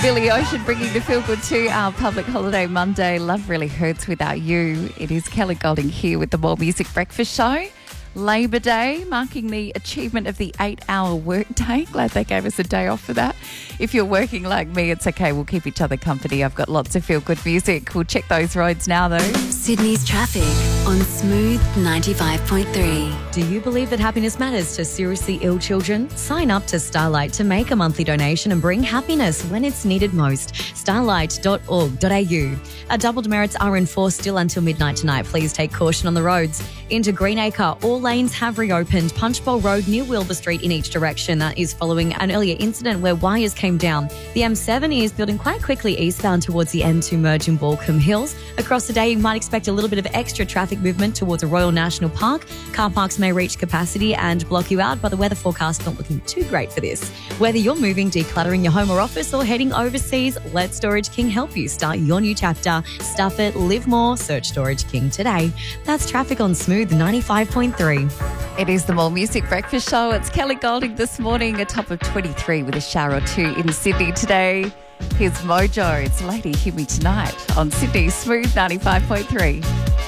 Billy Ocean bringing the feel good to our public holiday Monday. Love really hurts without you. It is Kelly Golding here with the More Music Breakfast Show. Labor Day, marking the achievement of the 8-hour workday. Glad they gave us a day off for that. If you're working like me, it's okay. We'll keep each other company. I've got lots of feel-good music. We'll check those roads now, though. Sydney's traffic on Smooth 95.3. Do you believe that happiness matters to seriously ill children? Sign up to Starlight to make a monthly donation and bring happiness when it's needed most. Starlight.org.au. Our double demerits are in force still until midnight tonight. Please take caution on the roads. Into Greenacre, all lanes have reopened. Punchbowl Road near Wilbur Street in each direction. That is following an earlier incident where wires came down. The M7 is building quite quickly eastbound towards the M2 merge in Balcombe Hills. Across the day, you might expect a little bit of extra traffic movement towards the Royal National Park. Car parks may reach capacity and block you out, but the weather forecast not looking too great for this. Whether you're moving, decluttering your home or office, or heading overseas, let Storage King help you start your new chapter. Stuff it, live more, search Storage King today. That's traffic on Smooth 95.3. It is the More Music Breakfast Show. It's Kelly Golding this morning, a top of 23 with a shower or two in Sydney today. Here's Mojo. It's Lady Hear Me Tonight on Sydney Smooth 95.3.